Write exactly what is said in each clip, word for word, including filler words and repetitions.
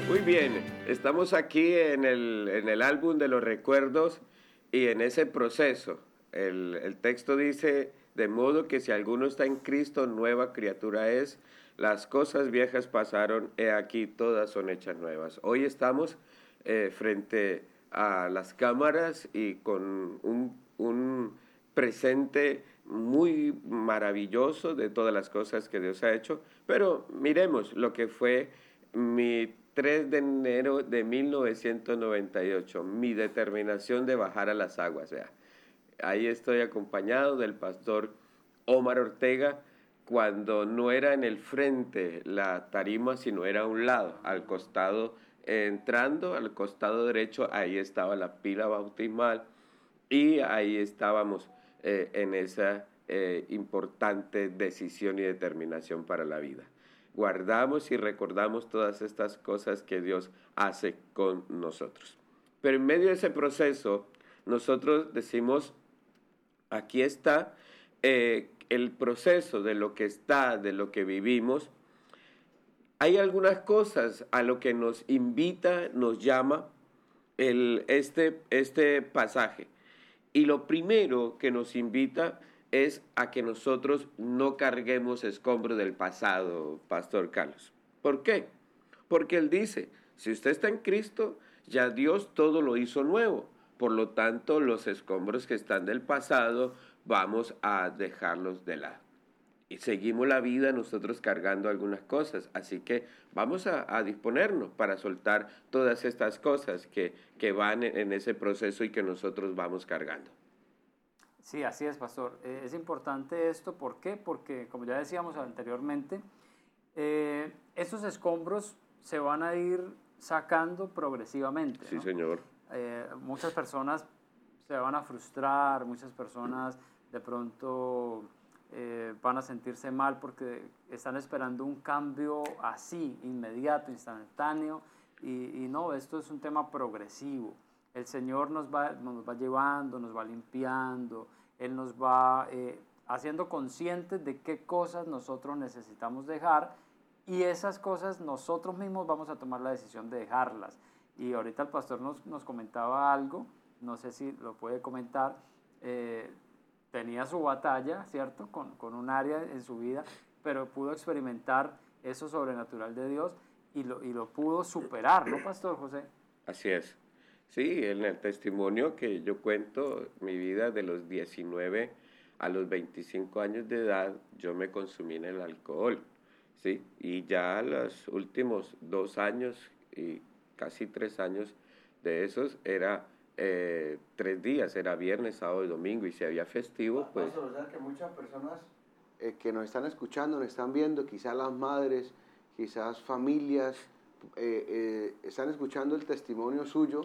Muy bien, estamos aquí en el, en el álbum de los recuerdos y en ese proceso. El, el texto dice, de modo que si alguno está en Cristo, nueva criatura es, las cosas viejas pasaron, he aquí todas son hechas nuevas. Hoy estamos eh, frente a las cámaras y con un, un presente muy maravilloso de todas las cosas que Dios ha hecho, pero miremos lo que fue mi tres de enero de mil novecientos noventa y ocho, mi determinación de bajar a las aguas. Vea. Ahí estoy acompañado del pastor Omar Ortega, cuando no era en el frente la tarima, sino era a un lado, al costado, eh, entrando al costado derecho, ahí estaba la pila bautismal y ahí estábamos eh, en esa eh, importante decisión y determinación para la vida. Guardamos y recordamos todas estas cosas que Dios hace con nosotros. Pero en medio de ese proceso, nosotros decimos, aquí está eh, el proceso de lo que está, de lo que vivimos. Hay algunas cosas a lo que nos invita, nos llama el, este, este pasaje. Y lo primero que nos invita es a que nosotros no carguemos escombros del pasado, Pastor Carlos. ¿Por qué? Porque Él dice, si usted está en Cristo, ya Dios todo lo hizo nuevo. Por lo tanto, los escombros que están del pasado, vamos a dejarlos de lado. Y seguimos la vida nosotros cargando algunas cosas. Así que vamos a, a disponernos para soltar todas estas cosas que, que van en, en ese proceso y que nosotros vamos cargando. Sí, así es, pastor. Eh, es importante esto, ¿por qué? Porque, como ya decíamos anteriormente, eh, estos escombros se van a ir sacando progresivamente, ¿no? Sí, señor. Eh, muchas personas se van a frustrar, muchas personas de pronto eh, van a sentirse mal porque están esperando un cambio así, inmediato, instantáneo, y, y no, esto es un tema progresivo. El Señor nos va, nos va llevando, nos va limpiando, Él nos va eh, haciendo conscientes de qué cosas nosotros necesitamos dejar, y esas cosas nosotros mismos vamos a tomar la decisión de dejarlas. Y ahorita el pastor nos, nos comentaba algo, no sé si lo puede comentar, eh, tenía su batalla, ¿cierto?, con, con un área en su vida, pero pudo experimentar eso sobrenatural de Dios y lo, y lo pudo superar, ¿no, Pastor José? Así es. Sí, en el testimonio que yo cuento, mi vida de los diecinueve a los veinticinco años de edad, yo me consumí en el alcohol, ¿sí? Y ya los últimos dos años y casi tres años de esos era eh, tres días, era viernes, sábado y domingo, y si había festivo, pues... Pastor, o sea que muchas personas eh, que nos están escuchando, nos están viendo, quizás las madres, quizás familias, eh, eh, están escuchando el testimonio suyo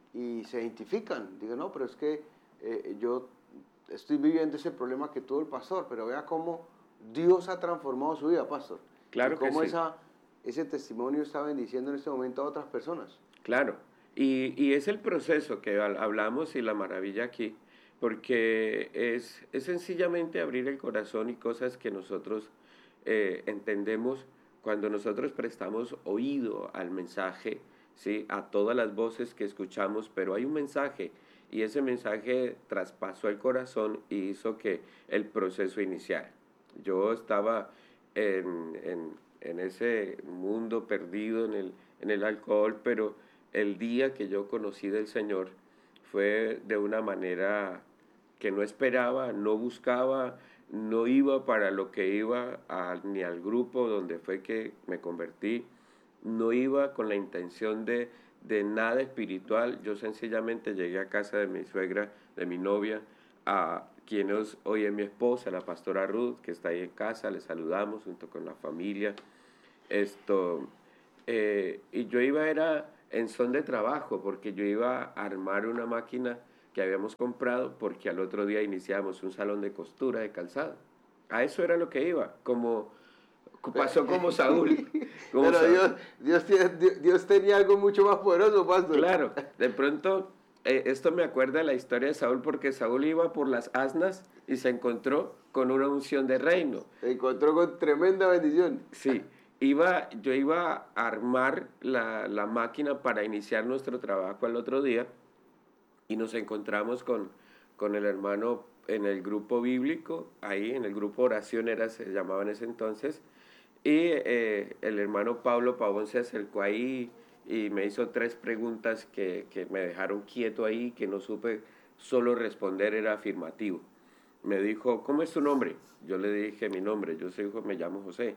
y se identifican, digan, no, pero es que eh, yo estoy viviendo ese problema que tuvo el pastor, pero vea cómo Dios ha transformado su vida, pastor. Claro y cómo que sí. esa, ese testimonio está bendiciendo en este momento a otras personas. Claro, y, y es el proceso que hablamos y la maravilla aquí, porque es, es sencillamente abrir el corazón y cosas que nosotros eh, entendemos cuando nosotros prestamos oído al mensaje, ¿sí?, a todas las voces que escuchamos, pero hay un mensaje y ese mensaje traspasó el corazón y hizo que el proceso iniciara. Yo estaba en, en, en ese mundo perdido en el, en el alcohol, pero el día que yo conocí del Señor fue de una manera que no esperaba, no buscaba, no iba para lo que iba a, ni al grupo donde fue que me convertí, no iba con la intención de, de nada espiritual. Yo sencillamente llegué a casa de mi suegra, de mi novia, a quien es, hoy es mi esposa, la pastora Ruth, que está ahí en casa, le saludamos junto con la familia. Esto, eh, y yo iba era en son de trabajo, porque yo iba a armar una máquina que habíamos comprado, porque al otro día iniciamos un salón de costura de calzado. A eso era lo que iba, como pasó como Saúl. Como Pero Saúl. Dios, Dios, tiene, Dios tenía algo mucho más poderoso, pastor. Claro, de pronto, eh, esto me acuerda de la historia de Saúl, porque Saúl iba por las asnas y se encontró con una unción de reino. Se encontró con tremenda bendición. Sí, iba, yo iba a armar la, la máquina para iniciar nuestro trabajo al otro día y nos encontramos con, con el hermano en el grupo bíblico, ahí en el grupo oración era, se llamaba en ese entonces, y eh, el hermano Pablo Pavón se acercó ahí y me hizo tres preguntas que, que me dejaron quieto ahí, que no supe solo responder, era afirmativo. Me dijo, ¿cómo es tu nombre? Yo le dije mi nombre, yo soy, me llamo José.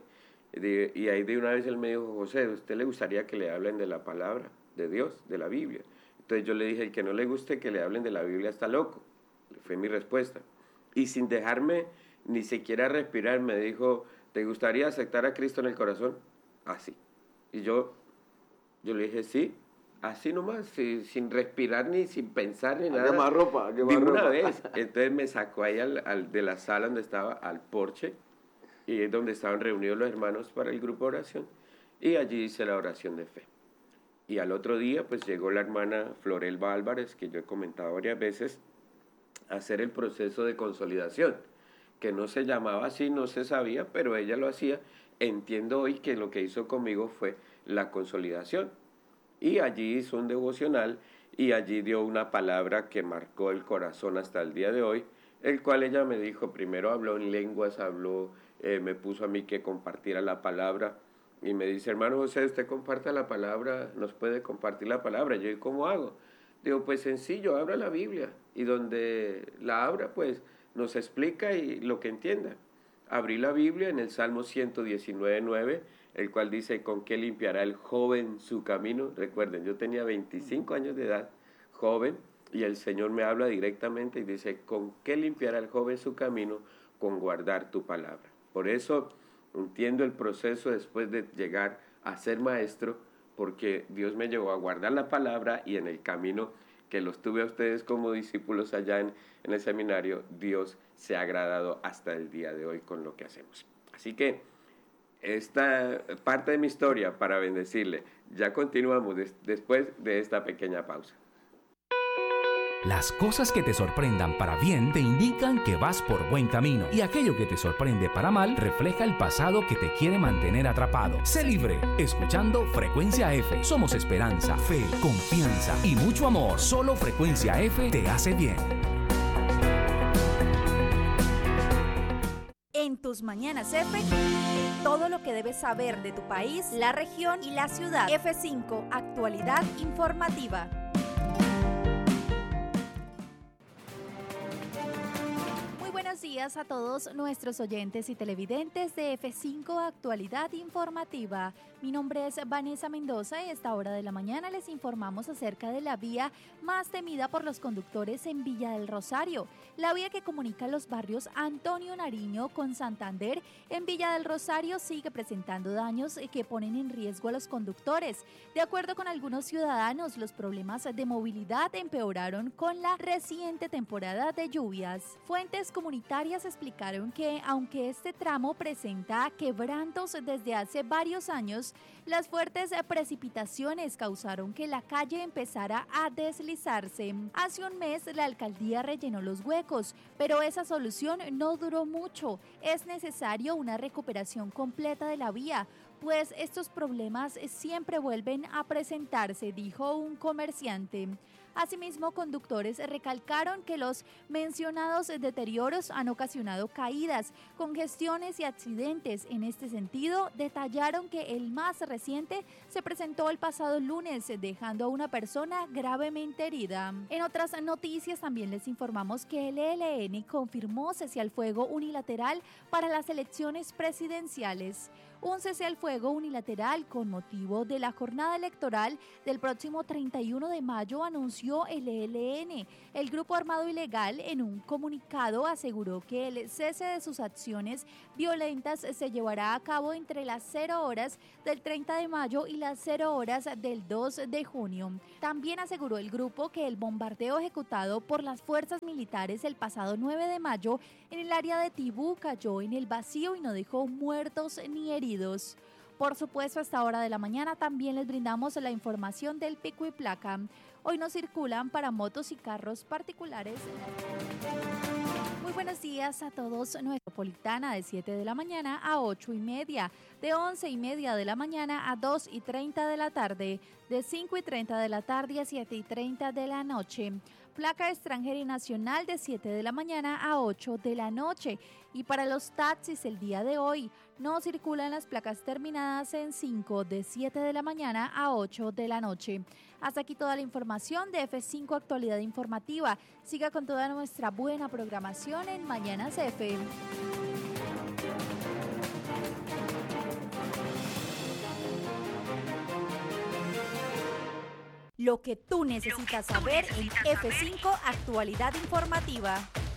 Y ahí de una vez él me dijo, José, ¿a usted le gustaría que le hablen de la palabra de Dios, de la Biblia? Entonces yo le dije, el que no le guste que le hablen de la Biblia está loco. Fue mi respuesta. Y sin dejarme ni siquiera respirar, me dijo, ¿te gustaría aceptar a Cristo en el corazón? Así. Y yo, yo le dije, sí, así nomás, sí, sin respirar ni sin pensar ni nada. ¿Qué más ropa? ¿Qué más de una ropa? vez. Entonces me sacó ahí al, al, de la sala donde estaba, al porche, y es donde estaban reunidos los hermanos para el grupo de oración, y allí hice la oración de fe. Y al otro día, pues llegó la hermana Florelba Álvarez, que yo he comentado varias veces, a hacer el proceso de consolidación, que no se llamaba así, no se sabía, pero ella lo hacía. Entiendo hoy que lo que hizo conmigo fue la consolidación. Y allí hizo un devocional, y allí dio una palabra que marcó el corazón hasta el día de hoy, el cual ella me dijo, primero habló en lenguas, habló... Eh, me puso a mí que compartiera la palabra y me dice, hermano José, usted comparta la palabra, nos puede compartir la palabra. Yo, ¿y cómo hago? Digo, pues sencillo, abra la Biblia y donde la abra, pues nos explica y lo que entienda. Abrí la Biblia en el Salmo ciento diecinueve, nueve, el cual dice, ¿con qué limpiará el joven su camino? Recuerden, yo tenía veinticinco años de edad, joven, y el Señor me habla directamente y dice, ¿con qué limpiará el joven su camino? Con guardar tu palabra. Por eso entiendo el proceso después de llegar a ser maestro, porque Dios me llevó a guardar la palabra y en el camino que los tuve a ustedes como discípulos allá en, en el seminario, Dios se ha agradado hasta el día de hoy con lo que hacemos. Así que esta parte de mi historia para bendecirle, ya continuamos des, después de esta pequeña pausa. Las cosas que te sorprendan para bien te indican que vas por buen camino, y aquello que te sorprende para mal refleja el pasado que te quiere mantener atrapado. Sé libre, escuchando Frecuencia F. Somos esperanza, fe, confianza y mucho amor. Solo Frecuencia F te hace bien. En tus mañanas F, todo lo que debes saber de tu país, la región y la ciudad. F cinco, actualidad informativa. Buenos días a todos nuestros oyentes y televidentes de F cinco Actualidad Informativa. Mi nombre es Vanessa Mendoza y a esta hora de la mañana les informamos acerca de la vía más temida por los conductores en Villa del Rosario. La vía que comunica los barrios Antonio Nariño con Santander en Villa del Rosario sigue presentando daños que ponen en riesgo a los conductores. De acuerdo con algunos ciudadanos, los problemas de movilidad empeoraron con la reciente temporada de lluvias. Fuentes comunitarias explicaron que, aunque este tramo presenta quebrantos desde hace varios años, las fuertes precipitaciones causaron que la calle empezara a deslizarse. Hace un mes la alcaldía rellenó los huecos, pero esa solución no duró mucho. Es necesario una recuperación completa de la vía, pues estos problemas siempre vuelven a presentarse, dijo un comerciante. Asimismo, conductores recalcaron que los mencionados deterioros han ocasionado caídas, congestiones y accidentes. En este sentido, detallaron que el más reciente se presentó el pasado lunes, dejando a una persona gravemente herida. En otras noticias, también les informamos que el E L N confirmó cese al fuego unilateral para las elecciones presidenciales. Un cese al fuego unilateral con motivo de la jornada electoral del próximo treinta y uno de mayo anunció el E L N. El grupo armado ilegal en un comunicado aseguró que el cese de sus acciones violentas se llevará a cabo entre las cero horas del treinta de mayo y las cero horas del dos de junio. También aseguró el grupo que el bombardeo ejecutado por las fuerzas militares el pasado nueve de mayo en el área de Tibú cayó en el vacío y no dejó muertos ni heridos. Por supuesto, a esta hora de la mañana también les brindamos la información del pico y placa. Hoy no circulan para motos y carros particulares. Muy buenos días a todos. Metropolitana de siete de la mañana a ocho y media, de once y media de la mañana a dos y treinta de la tarde, de cinco y treinta de la tarde a siete y treinta de la noche. Placa extranjera y nacional de siete de la mañana a ocho de la noche. Y para los taxis el día de hoy no circulan las placas terminadas en cinco, de siete de la mañana a ocho de la noche. Hasta aquí toda la información de F cinco Actualidad Informativa. Siga con toda nuestra buena programación en Mañanas F. Lo que tú necesitas saber en F cinco Actualidad Informativa.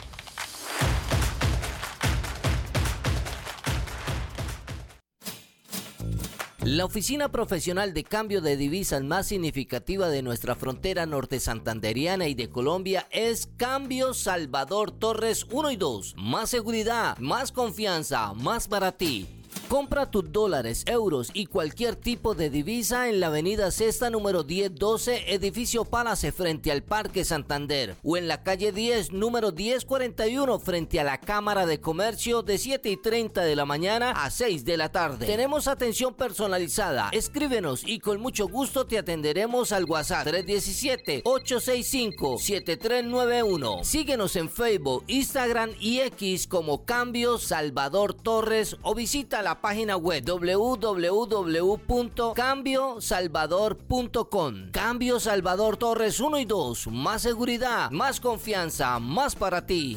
La oficina profesional de cambio de divisas más significativa de nuestra frontera norte santanderiana y de Colombia es Cambio Salvador Torres uno y dos. Más seguridad, más confianza, más para ti. Compra tus dólares, euros y cualquier tipo de divisa en la avenida Cesta número diez doce, edificio Palace frente al Parque Santander, o en la calle diez, número diez cuarenta y uno frente a la Cámara de Comercio de siete y treinta de la mañana a seis de la tarde. Tenemos atención personalizada. Escríbenos y con mucho gusto te atenderemos al WhatsApp tres uno siete, ocho seis cinco, siete tres nueve uno. Síguenos en Facebook, Instagram y X como Cambio Salvador Torres o visita la página web doble u doble u doble u punto cambio salvador punto com. Cambio Salvador Torres uno y dos. Más seguridad, más confianza, más para ti.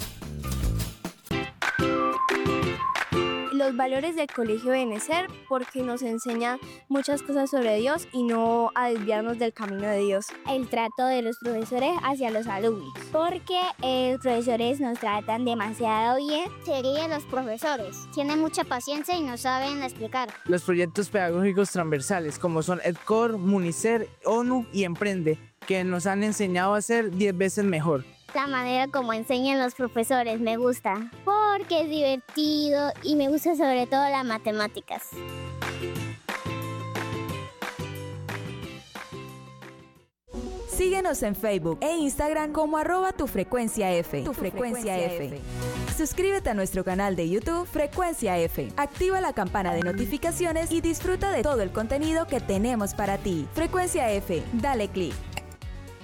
Los valores del colegio deben ser porque nos enseñan muchas cosas sobre Dios y no a desviarnos del camino de Dios. El trato de los profesores hacia los alumnos, porque eh, los profesores nos tratan demasiado bien. Serían los profesores, tienen mucha paciencia y nos saben explicar. Los proyectos pedagógicos transversales como son EdCor, Municer, ONU y Emprende, que nos han enseñado a ser diez veces mejor. La manera como enseñan los profesores me gusta, porque es divertido y me gusta sobre todo las matemáticas. Síguenos en Facebook e Instagram como arroba tu frecuencia F. Tu frecuencia F. Suscríbete a nuestro canal de YouTube Frecuencia F. Activa la campana de notificaciones y disfruta de todo el contenido que tenemos para ti. Frecuencia F, dale clic.